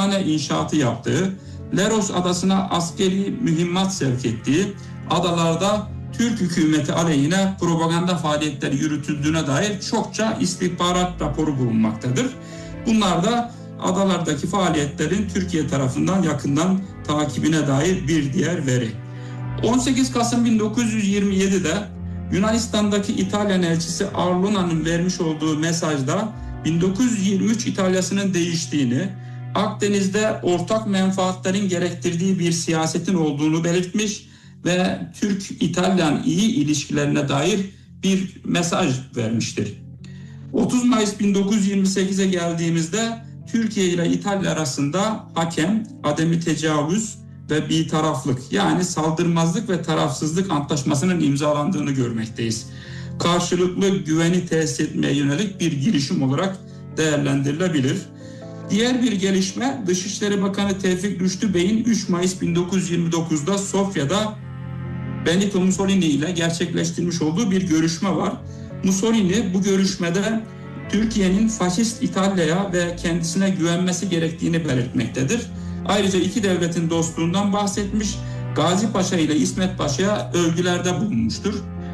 hapishane inşaatı yaptığı, Leros adasına askeri mühimmat sevk ettiği, adalarda Türk hükümeti aleyhine propaganda faaliyetleri yürütüldüğüne dair çokça istihbarat raporu bulunmaktadır. Bunlar da adalardaki faaliyetlerin Türkiye tarafından yakından takibine dair bir diğer veri. 18 Kasım 1927'de Yunanistan'daki İtalyan elçisi Arlona'nın vermiş olduğu mesajda 1923 İtalya'sının değiştiğini, Akdeniz'de ortak menfaatlerin gerektirdiği bir siyasetin olduğunu belirtmiş ve Türk-İtalyan iyi ilişkilerine dair bir mesaj vermiştir. 30 Mayıs 1928'e geldiğimizde Türkiye ile İtalya arasında hakem, ademi tecavüz ve bitaraflık, yani saldırmazlık ve tarafsızlık antlaşmasının imzalandığını görmekteyiz. Karşılıklı güveni tesis etmeye yönelik bir girişim olarak değerlendirilebilir. Diğer bir gelişme, Dışişleri Bakanı Tevfik Rüştü Bey'in 3 Mayıs 1929'da Sofya'da Benito Mussolini ile gerçekleştirmiş olduğu bir görüşme var. Mussolini bu görüşmede Türkiye'nin faşist İtalya'ya ve kendisine güvenmesi gerektiğini belirtmektedir. Ayrıca iki devletin dostluğundan bahsetmiş, Gazi Paşa ile İsmet Paşa'ya övgülerde bulunmuştur.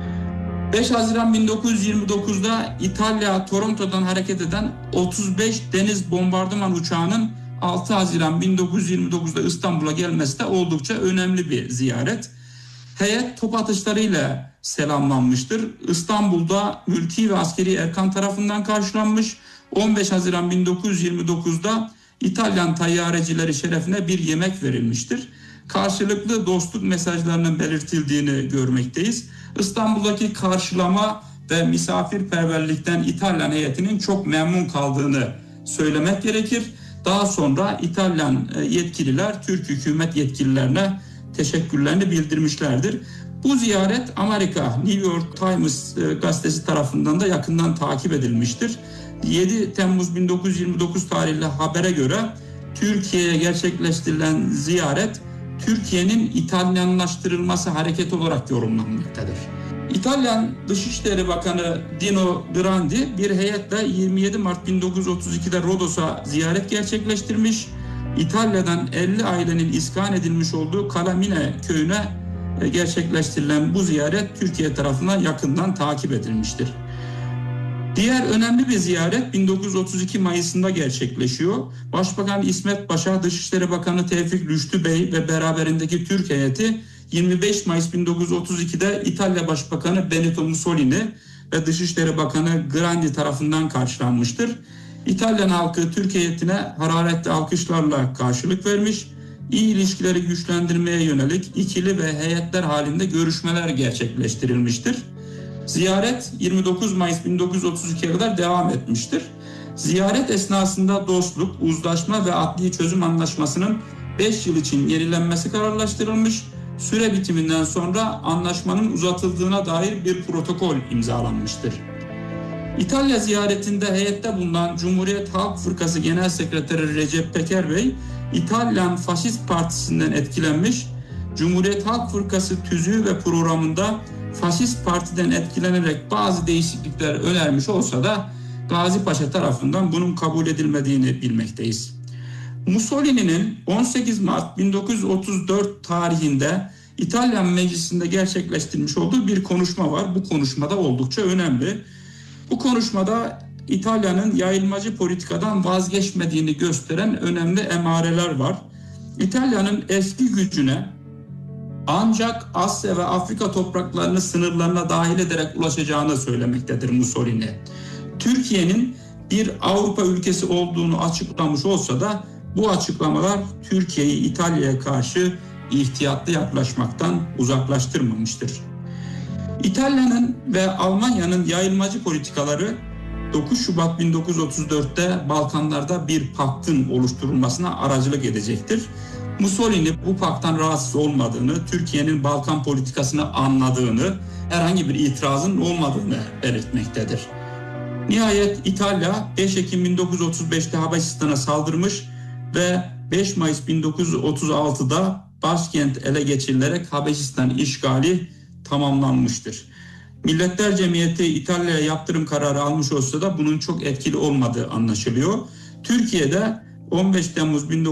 5 Haziran 1929'da İtalya Toronto'dan hareket eden 35 deniz bombardıman uçağının 6 Haziran 1929'da İstanbul'a gelmesi de oldukça önemli bir ziyaret. Heyet top atışlarıyla selamlanmıştır. İstanbul'da mülki ve askeri erkan tarafından karşılanmış. 15 Haziran 1929'da İtalyan tayyarecileri şerefine bir yemek verilmiştir. Karşılıklı dostluk mesajlarının belirtildiğini görmekteyiz. İstanbul'daki karşılama ve misafirperverlikten İtalyan heyetinin çok memnun kaldığını söylemek gerekir. Daha sonra İtalyan yetkililer Türk hükümet yetkililerine teşekkürlerini bildirmişlerdir. Bu ziyaret Amerika New York Times gazetesi tarafından da yakından takip edilmiştir. 7 Temmuz 1929 tarihli habere göre Türkiye'ye gerçekleştirilen ziyaret Türkiye'nin İtalyanlaştırılması hareketi olarak yorumlanmaktadır. İtalyan Dışişleri Bakanı Dino Grandi bir heyetle 27 Mart 1932'de Rodos'a ziyaret gerçekleştirmiş. İtalya'dan 50 ailenin iskan edilmiş olduğu Calamine köyüne gerçekleştirilen bu ziyaret Türkiye tarafından yakından takip edilmiştir. Diğer önemli bir ziyaret 1932 Mayıs'ında gerçekleşiyor. Başbakan İsmet Paşa, Dışişleri Bakanı Tevfik Rüştü Bey ve beraberindeki Türk heyeti 25 Mayıs 1932'de İtalya Başbakanı Benito Mussolini ve Dışişleri Bakanı Grandi tarafından karşılanmıştır. İtalyan halkı Türk heyetine hararetli alkışlarla karşılık vermiş, iyi ilişkileri güçlendirmeye yönelik ikili ve heyetler halinde görüşmeler gerçekleştirilmiştir. Ziyaret 29 Mayıs 1932'ye kadar devam etmiştir. Ziyaret esnasında dostluk, uzlaşma ve adli çözüm anlaşmasının 5 yıl için yenilenmesi kararlaştırılmış, süre bitiminden sonra anlaşmanın uzatıldığına dair bir protokol imzalanmıştır. İtalya ziyaretinde heyette bulunan Cumhuriyet Halk Fırkası Genel Sekreteri Recep Peker Bey, İtalyan Faşist Partisi'nden etkilenmiş, Cumhuriyet Halk Fırkası tüzüğü ve programında Faşist Parti'den etkilenerek bazı değişiklikler önermiş olsa da Gazi Paşa tarafından bunun kabul edilmediğini bilmekteyiz. Mussolini'nin 18 Mart 1934 tarihinde İtalyan Meclisi'nde gerçekleştirmiş olduğu bir konuşma var. Bu konuşmada oldukça önemli. Bu konuşmada İtalya'nın yayılmacı politikadan vazgeçmediğini gösteren önemli emareler var. İtalya'nın eski gücüne ancak Asya ve Afrika topraklarını sınırlarına dahil ederek ulaşacağını söylemektedir Mussolini. Türkiye'nin bir Avrupa ülkesi olduğunu açıklamış olsa da bu açıklamalar Türkiye'yi İtalya'ya karşı ihtiyatlı yaklaşmaktan uzaklaştırmamıştır. İtalya'nın ve Almanya'nın yayılmacı politikaları 9 Şubat 1934'te Balkanlarda bir paktın oluşturulmasına aracılık edecektir. Mussolini bu pakttan rahatsız olmadığını, Türkiye'nin Balkan politikasını anladığını, herhangi bir itirazın olmadığını belirtmektedir. Nihayet İtalya 5 Ekim 1935'te Habeşistan'a saldırmış ve 5 Mayıs 1936'da başkent ele geçirilerek Habeşistan işgali tamamlanmıştır. Milletler Cemiyeti İtalya'ya yaptırım kararı almış olsa da bunun çok etkili olmadığı anlaşılıyor. Türkiye'de 15 Temmuz